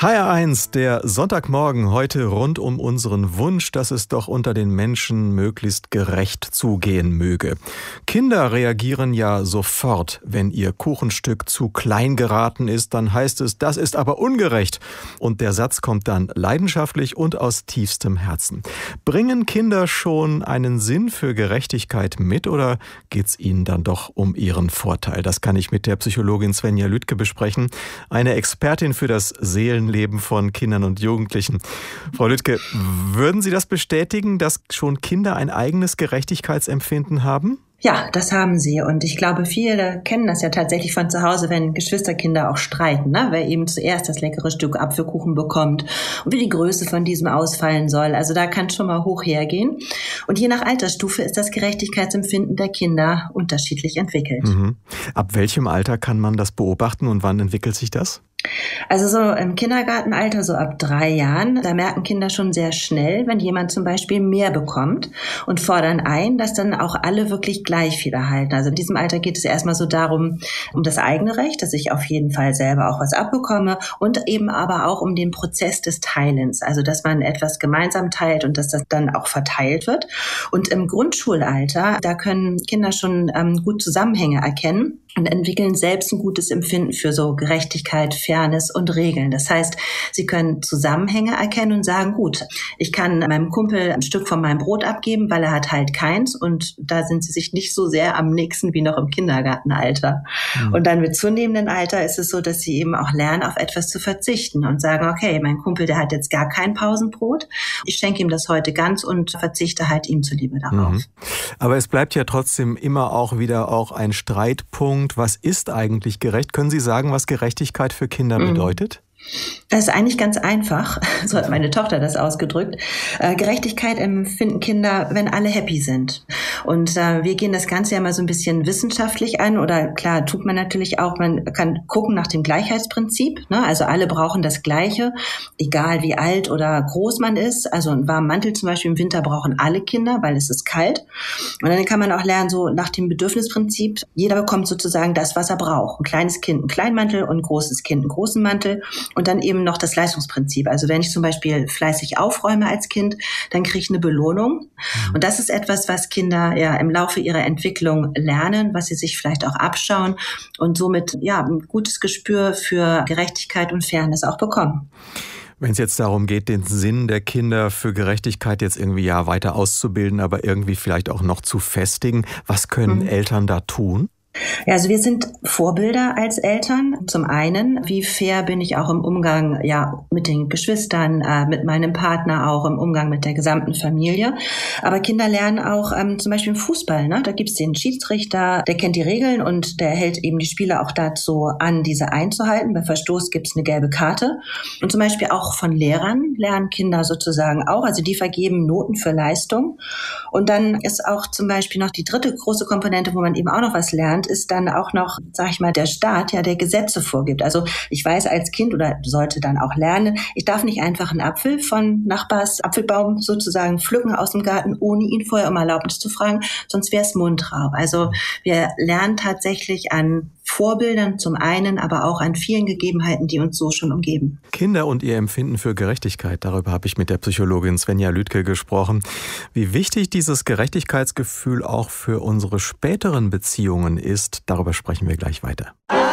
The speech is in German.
HR1, der Sonntagmorgen, heute rund um unseren Wunsch, dass es doch unter den Menschen möglichst gerecht zugehen möge. Kinder reagieren ja sofort, wenn ihr Kuchenstück zu klein geraten ist, dann heißt es, das ist aber ungerecht. Und der Satz kommt dann leidenschaftlich und aus tiefstem Herzen. Bringen Kinder schon einen Sinn für Gerechtigkeit mit oder geht's ihnen dann doch um ihren Vorteil? Das kann ich mit der Psychologin Svenja Lüdke besprechen, eine Expertin für das Seelenleben von Kindern und Jugendlichen. Frau Lüdke, würden Sie das bestätigen, dass schon Kinder ein eigenes Gerechtigkeitsempfinden haben? Ja, das haben sie. Und ich glaube, viele kennen das ja tatsächlich von zu Hause, wenn Geschwisterkinder auch streiten, ne? Wer eben zuerst das leckere Stück Apfelkuchen bekommt und wie die Größe von diesem ausfallen soll. Also da kann schon mal hoch hergehen. Und je nach Altersstufe ist das Gerechtigkeitsempfinden der Kinder unterschiedlich entwickelt. Ab welchem Alter kann man das beobachten und wann entwickelt sich das? Also so im Kindergartenalter, so ab 3 Jahren, da merken Kinder schon sehr schnell, wenn jemand zum Beispiel mehr bekommt und fordern ein, dass dann auch alle wirklich gleich viel erhalten. Also in diesem Alter geht es erstmal so darum, um das eigene Recht, dass ich auf jeden Fall selber auch was abbekomme und eben aber auch um den Prozess des Teilens, also dass man etwas gemeinsam teilt und dass das dann auch verteilt wird. Und im Grundschulalter, da können Kinder schon gut Zusammenhänge erkennen und entwickeln selbst ein gutes Empfinden für so Gerechtigkeit, Fairness und Regeln. Das heißt, sie können Zusammenhänge erkennen und sagen, gut, ich kann meinem Kumpel ein Stück von meinem Brot abgeben, weil er hat halt keins und da sind sie sich nicht so sehr am nächsten wie noch im Kindergartenalter. Und dann mit zunehmendem Alter ist es so, dass sie eben auch lernen, auf etwas zu verzichten und sagen, okay, mein Kumpel, der hat jetzt gar kein Pausenbrot. Ich schenke ihm das heute ganz und verzichte halt ihm zuliebe darauf. Aber es bleibt ja trotzdem immer auch wieder auch ein Streitpunkt. Was ist eigentlich gerecht? Können Sie sagen, was Gerechtigkeit für Kinder bedeutet? Das ist eigentlich ganz einfach, so hat meine Tochter das ausgedrückt. Gerechtigkeit empfinden Kinder, wenn alle happy sind. Und wir gehen das Ganze ja mal so ein bisschen wissenschaftlich an oder klar, tut man natürlich auch, man kann gucken nach dem Gleichheitsprinzip, ne? Also alle brauchen das Gleiche, egal wie alt oder groß man ist. Also einen warmen Mantel zum Beispiel im Winter brauchen alle Kinder, weil es ist kalt. Und dann kann man auch lernen, so nach dem Bedürfnisprinzip, jeder bekommt sozusagen das, was er braucht. Ein kleines Kind einen kleinen Mantel und ein großes Kind einen großen Mantel. Und dann eben noch das Leistungsprinzip. Also wenn ich zum Beispiel fleißig aufräume als Kind, dann kriege ich eine Belohnung. Und das ist etwas, was Kinder ja im Laufe ihrer Entwicklung lernen, was sie sich vielleicht auch abschauen und somit ja ein gutes Gespür für Gerechtigkeit und Fairness auch bekommen. Wenn es jetzt darum geht, den Sinn der Kinder für Gerechtigkeit jetzt irgendwie ja weiter auszubilden, aber irgendwie vielleicht auch noch zu festigen, was können Eltern da tun? Ja, also wir sind Vorbilder als Eltern. Zum einen, wie fair bin ich auch im Umgang ja mit den Geschwistern, mit meinem Partner auch, im Umgang mit der gesamten Familie. Aber Kinder lernen auch zum Beispiel im Fußball. Ne? Da gibt es den Schiedsrichter, der kennt die Regeln und der hält eben die Spieler auch dazu an, diese einzuhalten. Bei Verstoß gibt es eine gelbe Karte. Und zum Beispiel auch von Lehrern lernen Kinder sozusagen auch. Also die vergeben Noten für Leistung. Und dann ist auch zum Beispiel noch die dritte große Komponente, wo man eben auch noch was lernt, ist dann auch noch, sag ich mal, der Staat, ja, der Gesetze vorgibt. Also ich weiß als Kind oder sollte dann auch lernen, ich darf nicht einfach einen Apfel von Nachbars Apfelbaum sozusagen pflücken aus dem Garten, ohne ihn vorher um Erlaubnis zu fragen, sonst wäre es Mundraub. Also wir lernen tatsächlich an Vorbildern zum einen, aber auch an vielen Gegebenheiten, die uns so schon umgeben. Kinder und ihr Empfinden für Gerechtigkeit, darüber habe ich mit der Psychologin Svenja Lüdke gesprochen. Wie wichtig dieses Gerechtigkeitsgefühl auch für unsere späteren Beziehungen ist, darüber sprechen wir gleich weiter.